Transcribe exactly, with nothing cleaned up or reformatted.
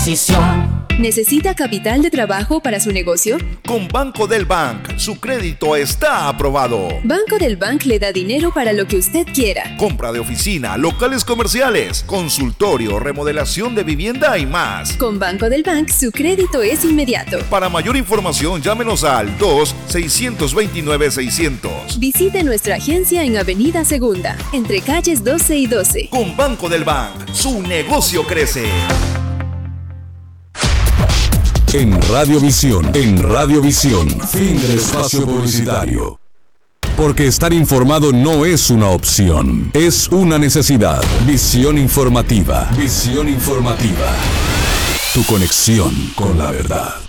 ¿Necesita capital de trabajo para su negocio? Con Banco del Bank, su crédito está aprobado. Banco del Bank le da dinero para lo que usted quiera. Compra de oficina, locales comerciales, consultorio, remodelación de vivienda y más. Con Banco del Bank, su crédito es inmediato. Para mayor información, llámenos al dos seis dos nueve seiscientos. Visite nuestra agencia en Avenida Segunda, entre calles doce y doce. Con Banco del Bank, su negocio crece. En Radiovisión, en Radiovisión, fin del espacio publicitario. Porque estar informado no es una opción, es una necesidad. Visión informativa, visión informativa. Tu conexión con la verdad.